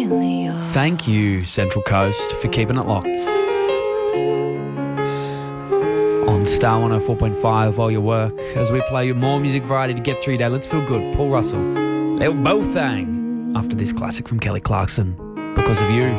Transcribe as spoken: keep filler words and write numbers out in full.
really yours. Thank you, Central Coast, for keeping it locked. On Star one oh four point five while you work, as we play you more music variety to get through your day. Let's feel good. Paul Russell, Lil Bothang, after this classic from Kelly Clarkson, Because of You.